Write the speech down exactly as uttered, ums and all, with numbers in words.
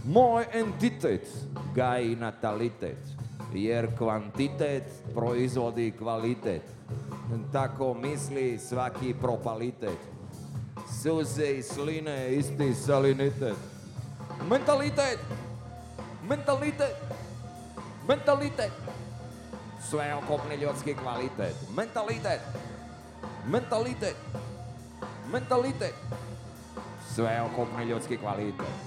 Мой ентитет гаи наталитет, jer kvantitet proizvodi kvalitet. Tako misli svaki propalitet. Suze i sline isti salinitet. Mentalitet! Mentalitet! Mentalitet! Sveokupni ljudski kvalitet. Mentalitet! Mentalitet! Mentalitet! Sveokupni ljudski kvalitet.